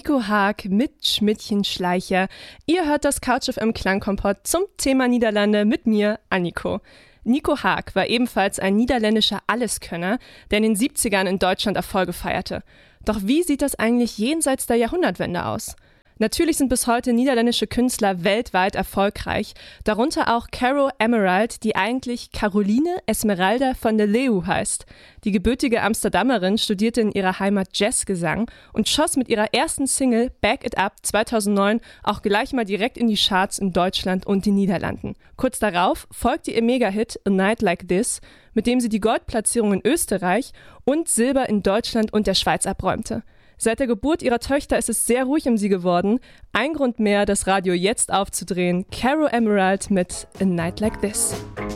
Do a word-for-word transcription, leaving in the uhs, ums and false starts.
Nico Haag mit Schmidtchen Schleicher. Ihr hört das Couch F M Klangkompott zum Thema Niederlande mit mir, Anniko. Nico Haag war ebenfalls ein niederländischer Alleskönner, der in den siebzigern in Deutschland Erfolge feierte. Doch wie sieht das eigentlich jenseits der Jahrhundertwende aus? Natürlich sind bis heute niederländische Künstler weltweit erfolgreich, darunter auch Caro Emerald, die eigentlich Caroline Esmeralda van der Leeuw heißt. Die gebürtige Amsterdamerin studierte in ihrer Heimat Jazzgesang und schoss mit ihrer ersten Single Back It Up zweitausendneun auch gleich mal direkt in die Charts in Deutschland und den Niederlanden. Kurz darauf folgte ihr Megahit A Night Like This, mit dem sie die Goldplatzierung in Österreich und Silber in Deutschland und der Schweiz abräumte. Seit der Geburt ihrer Töchter ist es sehr ruhig um sie geworden. Ein Grund mehr, das Radio jetzt aufzudrehen. Caro Emerald mit A Night Like This.